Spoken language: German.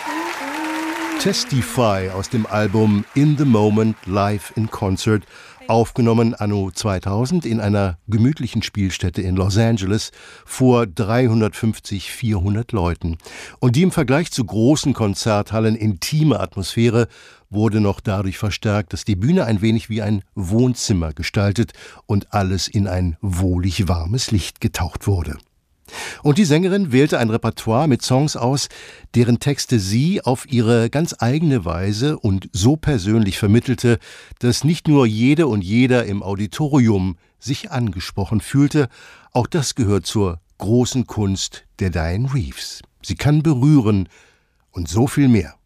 Testify aus dem Album In the Moment Live in Concert, aufgenommen anno 2000 in einer gemütlichen Spielstätte in Los Angeles vor 350, 400 Leuten. Und die im Vergleich zu großen Konzerthallen intime Atmosphäre wurde noch dadurch verstärkt, dass die Bühne ein wenig wie ein Wohnzimmer gestaltet und alles in ein wohlig warmes Licht getaucht wurde. Und die Sängerin wählte ein Repertoire mit Songs aus, deren Texte sie auf ihre ganz eigene Weise und so persönlich vermittelte, dass nicht nur jede und jeder im Auditorium sich angesprochen fühlte. Auch das gehört zur großen Kunst der Dianne Reeves. Sie kann berühren und so viel mehr.